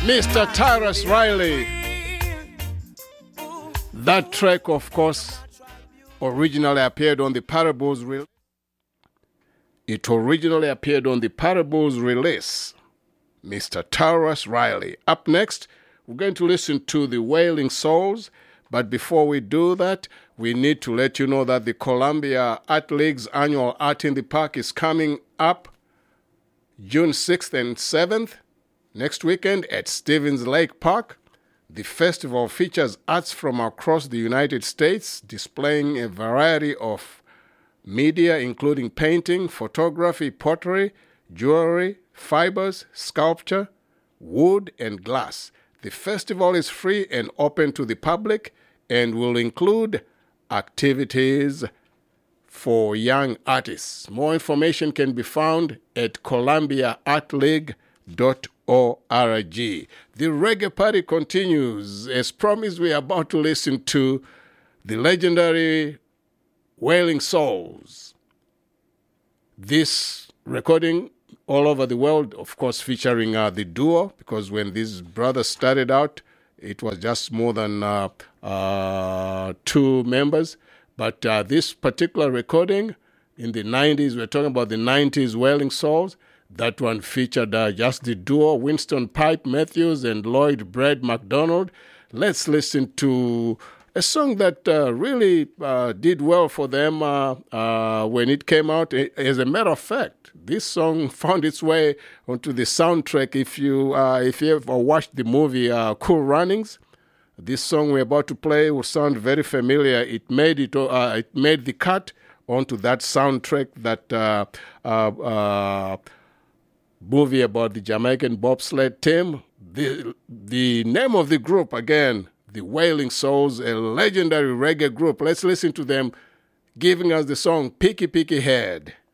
Mr. Tyrus Riley. That track, of course, originally appeared on the Parables release. It originally appeared on the Parables release. Mr. Tyrus Riley. Up next, we're going to listen to the Wailing Souls. But before we do that, we need to let you know that the Columbia Art League's annual Art in the Park is coming up June 6th and 7th, next weekend at Stevens Lake Park. The festival features arts from across the United States, displaying a variety of media, including painting, photography, pottery, jewelry, fibers, sculpture, wood, and glass. The festival is free and open to the public and will include activities for young artists. More information can be found at columbiaartleague.org. The reggae party continues. As promised, we are about to listen to the legendary Wailing Souls. This recording all over the world, of course, featuring the duo, because when these brothers started out, it was just more than 2 members. But this particular recording in the 90s, we're talking about the 90s Wailing Souls, that one featured just the duo, Winston Pipe Matthews and Lloyd Brad McDonald. Let's listen to a song that really did well for them when it came out. As a matter of fact, this song found its way onto the soundtrack. If you ever watched the movie Cool Runnings, this song we're about to play will sound very familiar. It made the cut onto that soundtrack, that movie about the Jamaican bobsled team. The name of the group, again, the Wailing Souls, a legendary reggae group. Let's listen to them giving us the song Picky Picky Head.